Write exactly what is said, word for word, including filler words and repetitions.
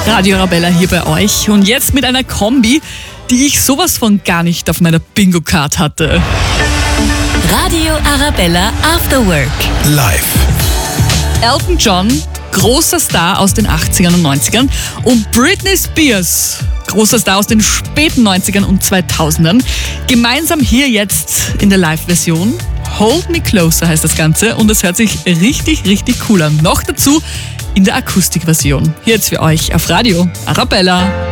Radio Arabella hier bei euch und jetzt mit einer Kombi, die ich sowas von gar nicht auf meiner Bingo-Card hatte. Radio Arabella After Work. Live. Elton John, großer Star aus den achtzigern und neunzigern, und Britney Spears, großer Star aus den späten neunzigern und zweitausendern. Gemeinsam hier jetzt in der Live-Version. Hold Me Closer heißt das Ganze und es hört sich richtig, richtig cool an. Noch dazu in der Akustikversion. Hier jetzt für euch auf Radio Arabella.